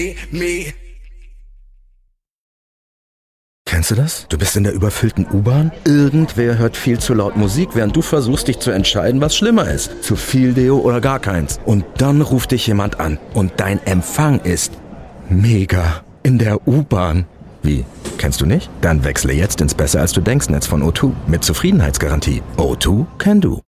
Me. Kennst du das? Du bist in der überfüllten U-Bahn. Irgendwer hört viel zu laut Musik, während du versuchst, dich zu entscheiden, was schlimmer ist. Zu viel Deo oder gar keins. Und dann ruft dich jemand an. Und dein Empfang ist mega. In der U-Bahn. Wie? Kennst du nicht? Dann wechsle jetzt ins Besser als du denkst Netz von O2 mit Zufriedenheitsgarantie. O2 can do.